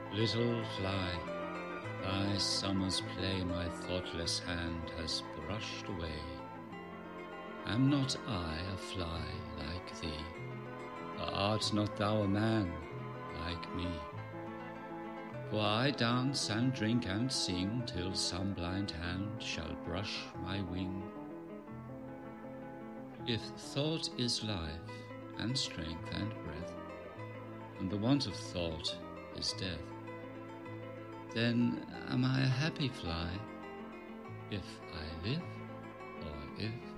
Little fly, thy summer's play my thoughtless hand has brushed away. Am not I a fly like thee? Or art not thou a man like me? For I dance and drink and sing till some blind hand shall brush my wing. If thought is life and strength and breath, and the want of thought is death, then am I a happy fly if I live or if